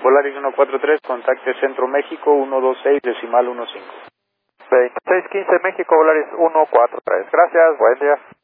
Volaris 143, contacte Centro México 126.15. 2615 México, Volaris 143. Gracias, buen día.